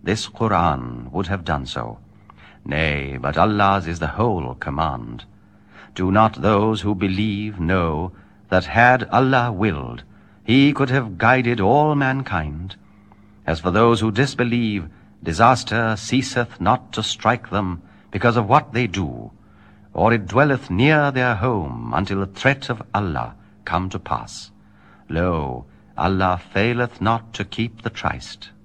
this Qur'an would have done so. Nay, but Allah's is the whole command. Do not those who believe know that had Allah willed, He could have guided all mankind? As for those who disbelieve, disaster ceaseth not to strike them because of what they do, or it dwelleth near their home until the threat of Allah come to pass. Lo, Allah faileth not to keep the tryst.